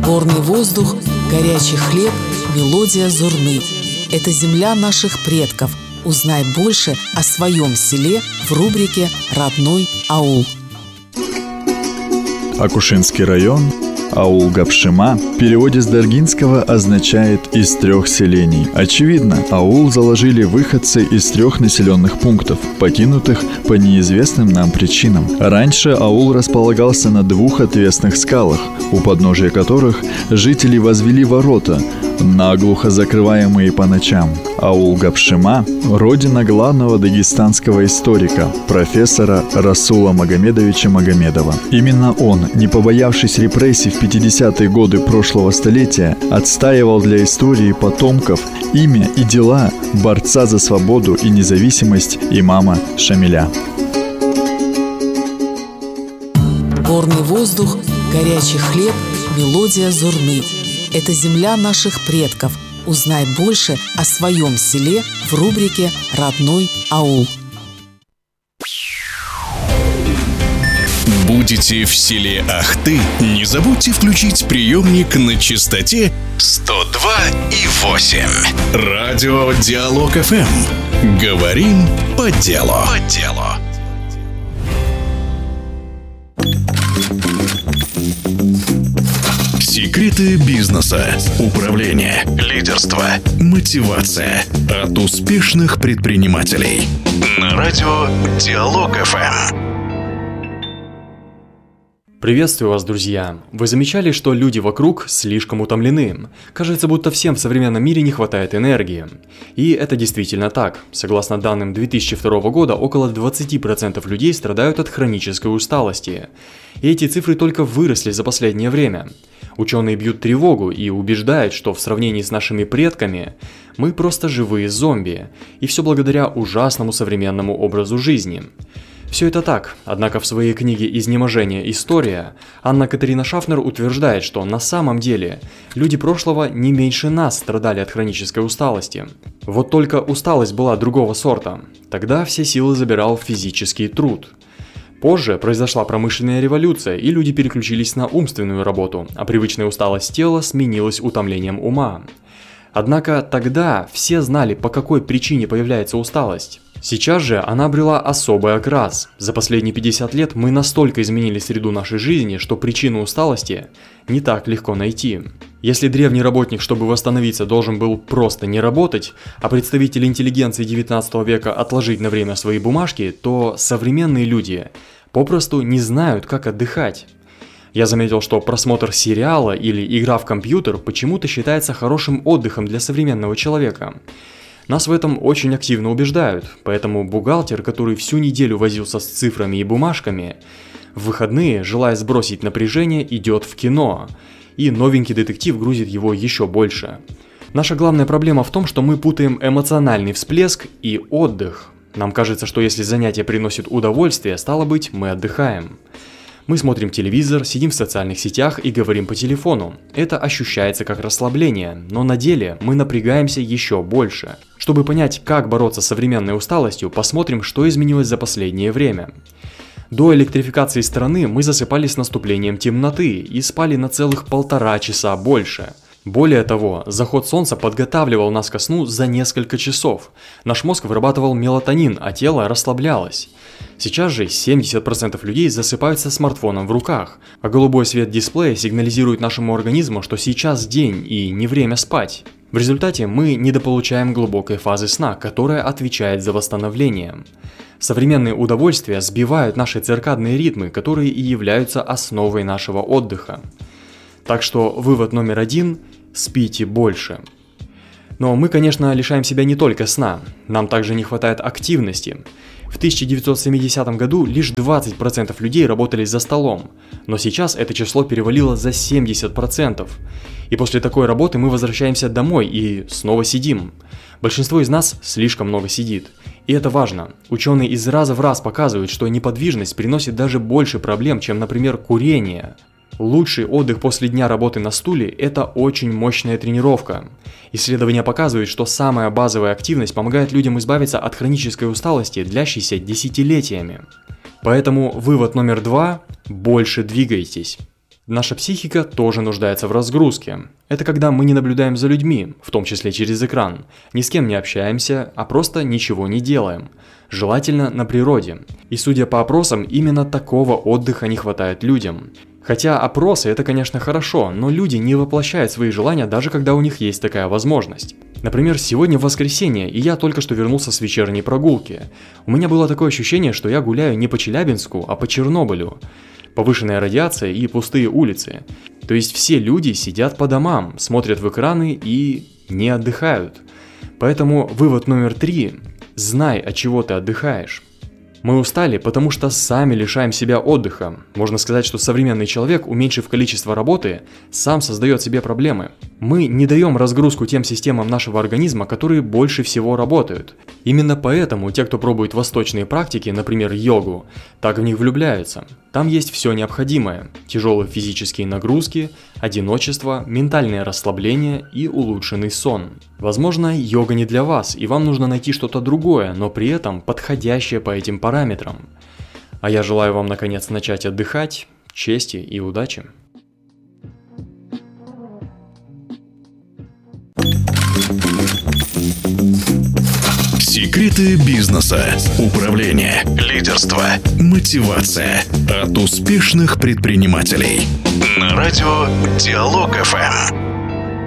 Горный воздух, горячий хлеб, мелодия зурны. Это земля наших предков. Узнай больше о своем селе в рубрике «Родной аул». Акушинский район, аул Гапшима, в переводе с даргинского означает «из 3 селений». Очевидно, аул заложили выходцы из 3 населенных пунктов, покинутых по неизвестным нам причинам. Раньше аул располагался на 2 отвесных скалах, у подножия которых жители возвели ворота, наглухо закрываемые по ночам. Аул Гапшима – родина главного дагестанского историка, профессора Расула Магомедовича Магомедова. Именно он, не побоявшись репрессий в 50-е годы прошлого столетия, отстаивал для истории потомков имя и дела борца за свободу и независимость имама Шамиля. Горный воздух, горячий хлеб, мелодия зурны. Это земля наших предков. Узнай больше о своем селе в рубрике «Родной аул». Будете в селе Ахты? Не забудьте включить приемник на частоте 102,8. Радио Диалог ФМ. Говорим по делу. Секреты бизнеса, управления, лидерства, мотивация от успешных предпринимателей. На радио Диалог ФМ. Приветствую вас, друзья! Вы замечали, что люди вокруг слишком утомлены? Кажется, будто всем в современном мире не хватает энергии. И это действительно так. Согласно данным 2002 года, около 20% людей страдают от хронической усталости. И эти цифры только выросли за последнее время. Ученые бьют тревогу и убеждают, что в сравнении с нашими предками мы просто живые зомби. И все благодаря ужасному современному образу жизни. Все это так, однако в своей книге «Изнеможение. История» Анна Катерина Шафнер утверждает, что на самом деле люди прошлого не меньше нас страдали от хронической усталости. Вот только усталость была другого сорта. Тогда все силы забирал физический труд. Позже произошла промышленная революция, и люди переключились на умственную работу, а привычная усталость тела сменилась утомлением ума. Однако тогда все знали, по какой причине появляется усталость. Сейчас же она обрела особый окрас. За последние 50 лет мы настолько изменили среду нашей жизни, что причину усталости не так легко найти. Если древний работник, чтобы восстановиться, должен был просто не работать, а представители интеллигенции 19 века отложить на время свои бумажки, то современные люди попросту не знают, как отдыхать. Я заметил, что просмотр сериала или игра в компьютер почему-то считается хорошим отдыхом для современного человека. Нас в этом очень активно убеждают, поэтому бухгалтер, который всю неделю возился с цифрами и бумажками, в выходные, желая сбросить напряжение, идет в кино, и новенький детектив грузит его еще больше. Наша главная проблема в том, что мы путаем эмоциональный всплеск и отдых. Нам кажется, что если занятие приносит удовольствие, стало быть, мы отдыхаем. Мы смотрим телевизор, сидим в социальных сетях и говорим по телефону. Это ощущается как расслабление, но на деле мы напрягаемся еще больше. Чтобы понять, как бороться с современной усталостью, посмотрим, что изменилось за последнее время. До электрификации страны мы засыпали с наступлением темноты и спали на целых 1,5 часа больше. Более того, заход солнца подготавливал нас ко сну за несколько часов. Наш мозг вырабатывал мелатонин, а тело расслаблялось. Сейчас же 70% людей засыпают со смартфоном в руках, а голубой свет дисплея сигнализирует нашему организму, что сейчас день и не время спать. В результате мы недополучаем глубокой фазы сна, которая отвечает за восстановление. Современные удовольствия сбивают наши циркадные ритмы, которые и являются основой нашего отдыха. Так что вывод номер 1 – спите больше. Но мы, конечно, лишаем себя не только сна, нам также не хватает активности. В 1970 году лишь 20% людей работали за столом, но сейчас это число перевалило за 70%. И после такой работы мы возвращаемся домой и снова сидим. Большинство из нас слишком много сидит. И это важно. Ученые из раза в раз показывают, что неподвижность приносит даже больше проблем, чем, например, курение. Лучший отдых после дня работы на стуле – это очень мощная тренировка. Исследования показывают, что самая базовая активность помогает людям избавиться от хронической усталости, длящейся десятилетиями. Поэтому вывод номер 2 – больше двигайтесь. Наша психика тоже нуждается в разгрузке. Это когда мы не наблюдаем за людьми, в том числе через экран, ни с кем не общаемся, а просто ничего не делаем. Желательно на природе. И судя по опросам, именно такого отдыха не хватает людям. Хотя опросы это, конечно, хорошо, но люди не воплощают свои желания, даже когда у них есть такая возможность. Например, сегодня воскресенье, и я только что вернулся с вечерней прогулки. У меня было такое ощущение, что я гуляю не по Челябинску, а по Чернобылю. Повышенная радиация и пустые улицы. То есть все люди сидят по домам, смотрят в экраны и не отдыхают. Поэтому вывод номер 3. Знай, от чего ты отдыхаешь. Мы устали, потому что сами лишаем себя отдыха. Можно сказать, что современный человек, уменьшив количество работы, сам создает себе проблемы. Мы не даем разгрузку тем системам нашего организма, которые больше всего работают. Именно поэтому те, кто пробует восточные практики, например, йогу, так в них влюбляются. Там есть все необходимое: тяжелые физические нагрузки, одиночество, ментальное расслабление и улучшенный сон. Возможно, йога не для вас, и вам нужно найти что-то другое, но при этом подходящее по этим параметрам. А я желаю вам наконец начать отдыхать. Чести и удачи! Секреты бизнеса, управления, лидерства, мотивация от успешных предпринимателей. На радио Диалог ФМ.